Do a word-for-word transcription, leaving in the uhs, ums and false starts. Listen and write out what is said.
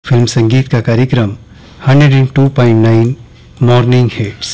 Film संगीत का कार्यक्रम one oh two point nine morning hits.